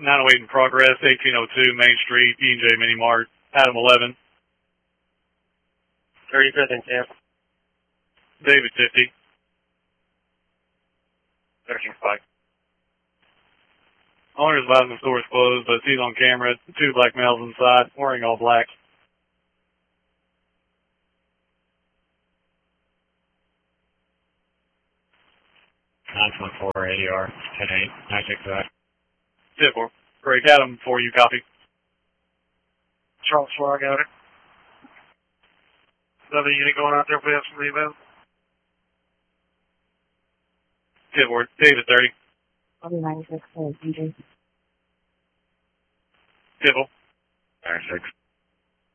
908 in progress, 1802 Main Street, E&J Mini Mart, Adam 11. 35th in camp. David 50. 13th Spike. Owner is advising the store is closed, but sees on camera 2 black males inside, wearing all black. (9.4 ADR, 10-8, 965). 10-4. Break Adam for you, copy. Charles 4, I got it. Another unit going out there if we have some rebound. 10-4. David 30. I'll be 96 for DJ. 10-4. 96.